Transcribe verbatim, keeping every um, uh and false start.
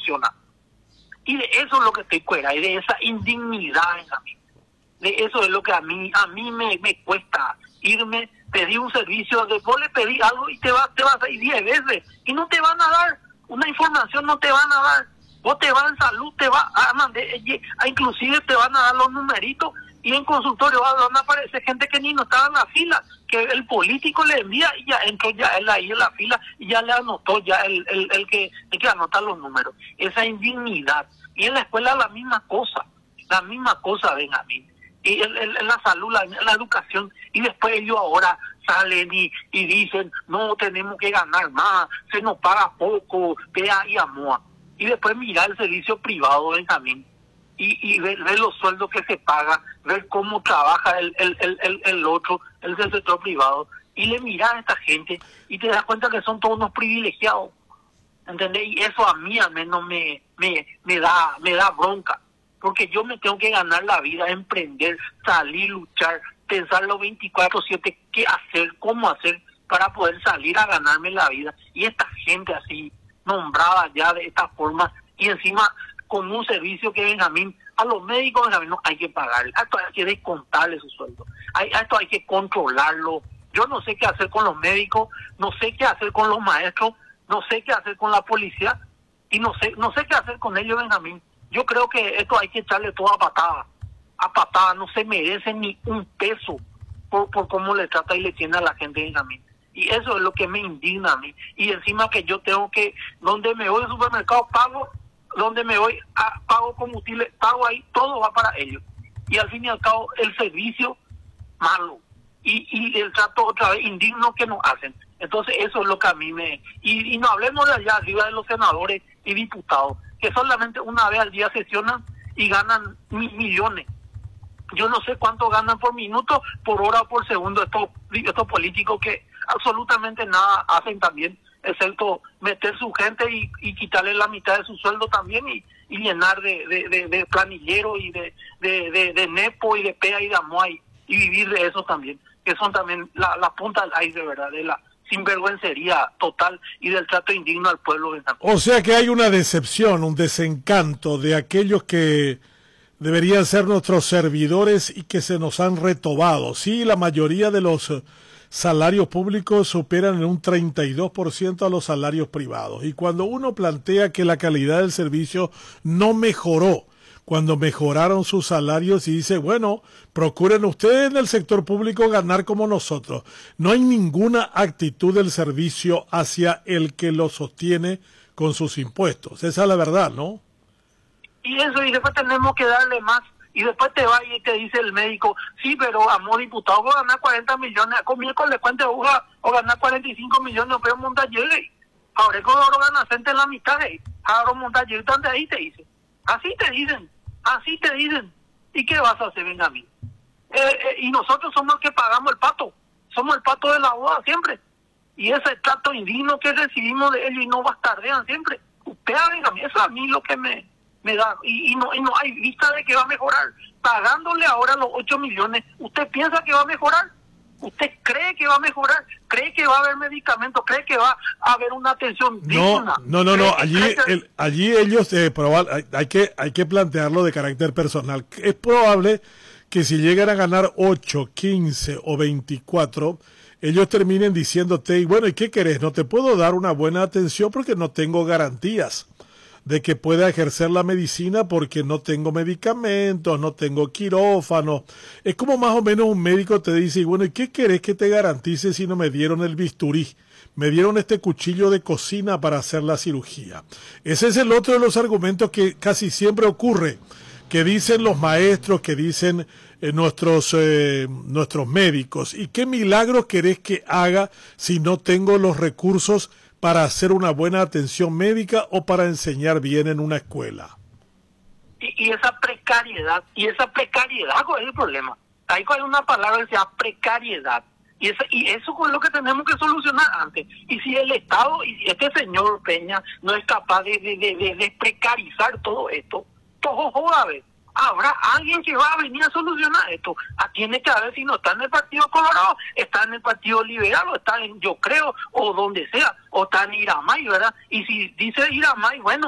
funciona. Y de eso es lo que estoy fuera, y de esa indignidad en la mente. De eso es lo que a mí a mí me, me cuesta irme, pedir un servicio, de vos le pedí algo y te, va, te vas a ir diez veces y no te van a dar una información, no te van a dar. Vos te vas en salud, te va a mandar, inclusive te van a dar los numeritos, y en consultorio van a aparecer gente que ni no estaba en la fila, que el político le envía y ya entró ya él ahí en la fila y ya le anotó ya el, el, el que el que anota los números. Esa indignidad. Y en la escuela la misma cosa, la misma cosa, Benjamín. Y en, en, en la salud, la, en la educación, y después ellos ahora salen y, y dicen, no, tenemos que ganar más, se nos paga poco, vea y amoa. Y después mirar el servicio privado, Benjamín, y, y ver, ver los sueldos que se pagan, ver cómo trabaja el, el, el, el, el otro, el del sector privado, y le miras a esta gente y te das cuenta que son todos unos privilegiados, ¿entendés? Y eso a mí al menos me, me, me, da, me da bronca, porque yo me tengo que ganar la vida, emprender, salir, luchar, pensar los veinticuatro siete qué hacer, cómo hacer para poder salir a ganarme la vida. Y esta gente así, nombrada ya de esta forma, y encima con un servicio que, Benjamín, a los médicos, Benjamín, no hay que pagarle, a esto hay que descontarle su sueldo, a esto hay que controlarlo. Yo no sé qué hacer con los médicos, no sé qué hacer con los maestros, no sé qué hacer con la policía, y no sé no sé qué hacer con ellos, Benjamín. Yo creo que esto hay que echarle todo a patada, a patada, no se merece ni un peso por, por cómo le trata y le tiene a la gente, Benjamín. Y eso es lo que me indigna a mí. Y encima que yo tengo que, donde me voy al supermercado, pago, donde me voy, a, pago combustible, pago ahí, todo va para ellos. Y al fin y al cabo, el servicio, malo. Y, y el trato otra vez indigno que nos hacen. Entonces eso es lo que a mí me... Y, y no hablemos de allá arriba de los senadores y diputados, que solamente una vez al día sesionan y ganan mil millones. Yo no sé cuánto ganan por minuto, por hora o por segundo estos, estos políticos que absolutamente nada hacen también, excepto meter su gente y, y quitarle la mitad de su sueldo también y, y llenar de, de, de, de planillero y de, de, de, de nepo y de pea y de amoy y vivir de eso también, que son también la, la punta del iceberg, ¿verdad? De la sinvergüencería total y del trato indigno al pueblo venezolano. O sea que hay una decepción, un desencanto de aquellos que deberían ser nuestros servidores y que se nos han retobado. Sí, la mayoría de los salarios públicos superan en un treinta y dos por ciento a los salarios privados. Y cuando uno plantea que la calidad del servicio no mejoró, cuando mejoraron sus salarios, y dice, bueno, procuren ustedes en el sector público ganar como nosotros. No hay ninguna actitud del servicio hacia el que lo sostiene con sus impuestos. Esa es la verdad, ¿no? Y eso, y después tenemos que darle más. Y después te va y te dice el médico, sí, pero amor diputado, vos ganás cuarenta millones, con miércoles cuenta aguja, o ganás cuarenta y cinco millones, pero monta llegue. Ahora con oro ganas en la mitad, ahora monta llegue, donde ahí te dicen. Así te dicen, así te dicen. ¿Y qué vas a hacer, Benjamín? Eh, eh, y nosotros somos los que pagamos el pato, somos el pato de la boda siempre. Y ese trato indigno que recibimos de ellos y no bastardean siempre. Usted, Benjamín, eso a mí lo que me... me da, y, y no y no hay vista de que va a mejorar. Pagándole ahora los ocho millones, ¿usted piensa que va a mejorar? ¿Usted cree que va a mejorar? ¿Cree que va a haber medicamentos? ¿Cree que va a haber una atención digna? No, no, no, no. allí que... el, allí ellos, eh, probable, hay, hay, que, hay que plantearlo de carácter personal. Es probable que si llegan a ganar ocho, quince o veinticuatro, ellos terminen diciéndote, bueno, ¿y qué querés? No te puedo dar una buena atención porque no tengo garantías de que pueda ejercer la medicina porque no tengo medicamentos, no tengo quirófano. Es como más o menos un médico te dice, bueno, ¿y qué querés que te garantice si no me dieron el bisturí? Me dieron este cuchillo de cocina para hacer la cirugía. Ese es el otro de los argumentos que casi siempre ocurre, que dicen los maestros, que dicen eh, nuestros, eh, nuestros médicos. ¿Y qué milagros querés que haga si no tengo los recursos para hacer una buena atención médica o para enseñar bien en una escuela? Y, y esa precariedad, y esa precariedad, ¿cuál es el problema? Ahí hay una palabra que se llama precariedad. Y, esa, y eso es lo que tenemos que solucionar antes. Y si el Estado, y si este señor Peña no es capaz de, de, de, de, de precarizar todo esto, todo joda, habrá alguien que va a venir a solucionar esto. Ah, tiene que haber, si no está en el Partido Colorado, está en el Partido Liberal, o está en, yo creo, o donde sea, o está en Iramay, ¿verdad? Y si dice Iramay, bueno,